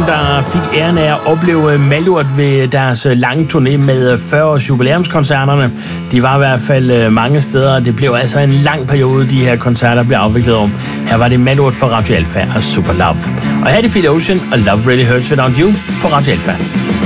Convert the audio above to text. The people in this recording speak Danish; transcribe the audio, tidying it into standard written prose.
der fik æren af at opleve Malurt ved deres lange turné med 40-års jubilæumskoncerterne. De var i hvert fald mange steder, og det blev altså en lang periode, de her koncerter blev afviklet om. Her var det Malurt på Radio Alfa og Super Love. Og her er det Pete Ocean og Love Really Hurts Without You på Radio Alfa.